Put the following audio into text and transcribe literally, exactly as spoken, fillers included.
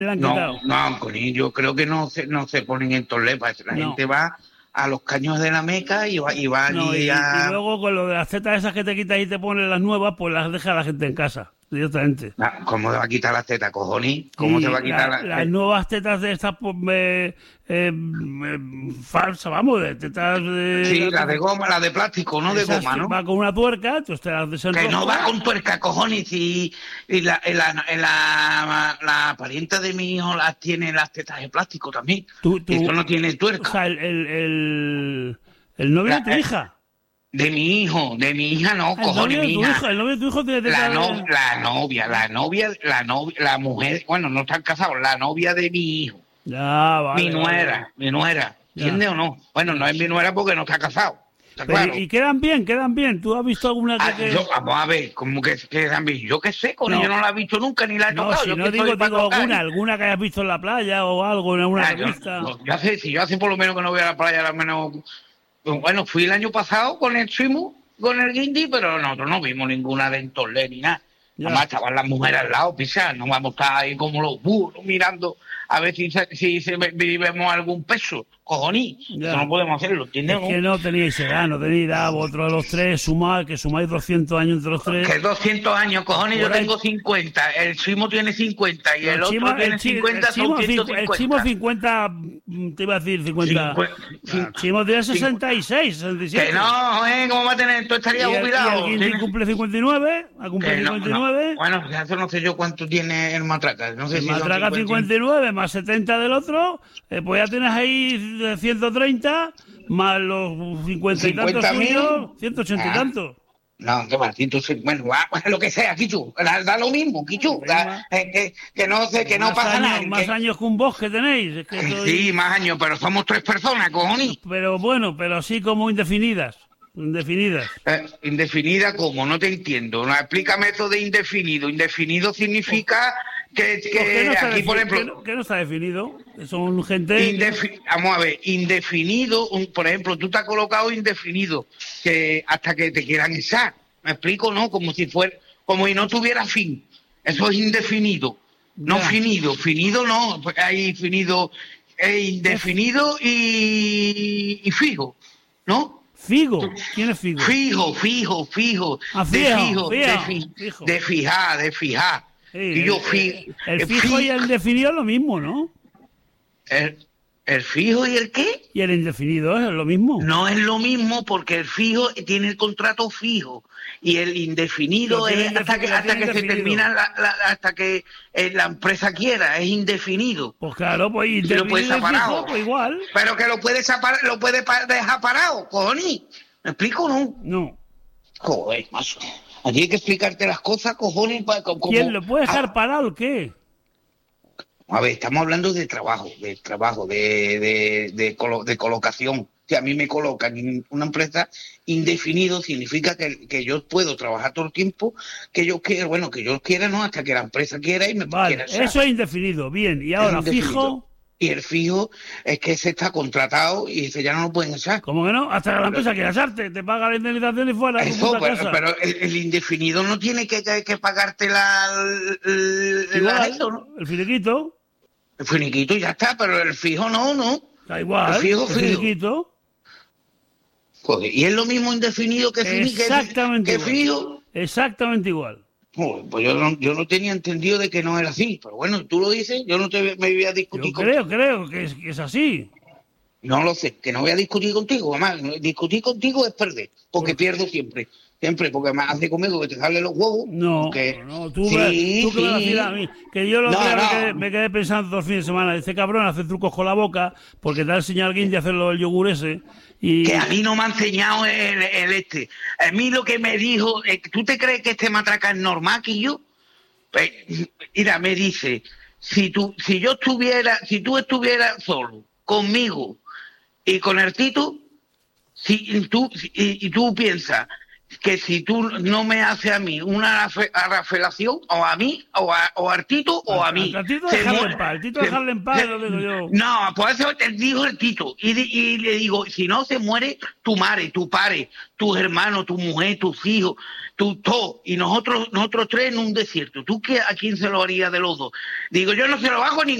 Le han No, quitado. no, Corín, yo creo que no se, no se ponen en torlepas. La No. gente va a los caños de la Meca y va, y va No, allí y, a... y luego con lo de las tetas esas que te quitas y te pones las nuevas, pues las deja la gente en casa, directamente. Ah, ¿cómo te va a quitar las tetas, cojones? ¿Cómo Y te va a quitar la- la- las eh, nuevas tetas de estas pues, eh, eh, eh, falsas, vamos, de tetas de... Sí, la de goma, la de plástico, no de esas goma, que ¿no? va con una tuerca, entonces te las Que desenroscas. no va con tuerca, cojones, y, y la, y la, y la, la parienta de mi hijo las tiene las tetas de plástico también. Tú- tú- Eso no tiene O tuerca. sea, el, el, el, el novio La- de tu eh, hija. De mi hijo, de mi hija no, Ah, el cojones, novio de mi tu hija. hijo, el novio de tu hijo tiene La, tetas no, de- la novia, la novia, la novia, la mujer, bueno, no están casados, la novia de mi hijo, Ya, vale. mi nuera, vale. mi nuera, Ya. ¿entiendes o no? Bueno, no es mi nuera porque no está casado, está Pero, claro. y quedan bien, quedan bien. ¿Tú has visto alguna que...? Ah, que- yo- vamos a ver, ¿cómo que quedan bien? Yo qué sé, con No. yo no la he visto nunca ni la he No, tocado. si yo no que digo, soy para digo tocar. alguna, alguna que hayas visto en la playa o algo, en alguna Ah, yo, revista. yo- yo hace, si yo hace por lo menos que no voy a la playa, al menos... Bueno, fui el año pasado con el Chimo, con el Guindy, pero nosotros no vimos ninguna de Entorlé ni nada. Ya. Además estaban las mujeres al lado, pisar, no vamos a estar ahí como los burros mirando a ver si, se- si, se ve- si vemos algún peso. Cojoní, Ya. eso no podemos hacerlo, ¿entiendes? Es que no teníais edad, no teníais edad. Vosotros a los tres sumad, que sumáis doscientos años entre los tres. Que doscientos años, cojones, yo Por ahí. tengo cincuenta, el Chimo tiene cincuenta y el El otro Chimo- tiene el chi- cincuenta, el Chimo son cincu- ciento El cincuenta. Chimo cincuenta, mm, te iba a decir cincuenta. Cincue- El cin- Chimo tiene sesenta y seis, sesenta y siete. Que no, ¿eh? ¿Cómo va a tener? Tú Y estarías el, y jubilado. el Guindy Tienes- cumple cincuenta y nueve, ha que cumplido no, cincuenta y nueve. no. Bueno, ya eso no sé yo cuánto tiene el Matraca. No sé El si son Matraca cincuenta y nueve más setenta del otro, eh, pues ya tienes ahí de ciento treinta más los cincuenta y tantos cincuenta mil. suyos, ciento ochenta y Ah. tantos. No, ¿qué va? ciento cincuenta, bueno, va, bueno, lo que sea, Kichu. Da, da lo mismo, Kichu. Da, eh, que, que no sé, que no Más pasa años, nada. Más que- años que un bosque tenéis. Es que esto- Sí, más años, pero somos tres personas, cojones. Pero bueno, pero así como indefinidas. Indefinidas. Eh, indefinida, ¿cómo? No te entiendo. No, explícame eso de indefinido. Indefinido significa que, que Pues que no está aquí, por defini- ejemplo... que no, que no está definido. Son gente. Indefi- Vamos a ver, indefinido, un- por ejemplo, tú te has colocado indefinido, que hasta que te quieran echar, ¿me explico? ¿No? Como si fuera, como si no tuviera fin. Eso es indefinido, no Ya. finido. Finido no, porque hay finido, es indefinido y, y fijo, ¿no? Figo. ¿Quién es Figo? Fijo, fijo, fijo, Ah, de fijo, fijo, de, fijo, fi- fijo. de fijar, de fijar. Sí, y yo el, fi- el eh, fijo fi- y el indefinido es lo mismo, ¿no? el, el fijo y el qué? Y el indefinido es lo mismo. No es lo mismo porque el fijo tiene el contrato fijo y el indefinido Lo tiene es hasta indefi- que, lo hasta tiene que se indefinido. termina la, la- hasta que eh, la empresa quiera, es indefinido. Pues claro, pues Si lo indefinido puedes y separar, fijo, pues igual. pero que lo puedes separ- lo puedes pa- dejar parado, cojones. ¿Me explico o no? No. Joder, macho. Aquí hay que explicarte las cosas, cojones. pa- como- ¿Quién lo puede dejar Ah, parado o qué? A ver, estamos hablando de trabajo, de trabajo, de, de, de, colo- de colocación. Si a mí me colocan en una empresa indefinido, significa que, que yo puedo trabajar todo el tiempo que yo quiera, bueno, que yo quiera, no, hasta que la empresa quiera y me Vale, quiera echar. eso es indefinido. Bien, y ahora Es indefinido. fijo. Y el fijo es que ese está contratado y ese ya no lo pueden echar. ¿Cómo que no? Hasta que la empresa quiera echarte, te paga la indemnización y fuera. a tu Eso, puta pero, casa. pero el, el indefinido no tiene que, que, que pagarte la, el, el- la- Igual, eso, ¿no? el finiquito, El finiquito ya está, pero el fijo no, ¿no? da igual. El fijo, el fijo. finiquito, Joder, y es lo mismo indefinido que, fini, que, exactamente que igual. fijo. Exactamente igual. Joder, pues yo no, yo no tenía entendido de que no era así, pero bueno, tú lo dices, yo no te me voy a discutir Yo contigo. creo, creo que es, que es así. No lo sé, que no voy a discutir contigo, además, no- discutir contigo es perder, porque pierdo siempre, siempre, porque me hace conmigo que te salen los huevos. No, porque- no, tú, Sí, me, tú que me vas a sí. decir a mí. Que yo lo No, que me, no. quedé, me quedé pensando todo el fin de semana. Este cabrón hace trucos con la boca porque te ha enseñado alguien de hacerlo el yogur ese. Y Que a mí no me ha enseñado el, el este. A mí lo que me dijo, eh, ¿tú te crees que este matraca es normal que yo? Pues, mira, me dice, si tú, si yo estuviera, si tú estuvieras solo, conmigo y con el Tito, si tú, si- y, y tú piensas que si tú no me haces a mí una arrafelación, o a mí, o a, o a Tito, o a mí. A Tito Se dejarle muere- en paz, el Tito se- dejarle en paz, se- lo digo yo. No, por eso te digo el Tito. Y, di- y le digo, si no se muere tu madre, tu padre, tus hermanos, tu mujer, tus hijos, tu todo, y nosotros, nosotros tres en un desierto. ¿Tú qué, a quién se lo harías de los dos? Digo, yo no se lo hago ni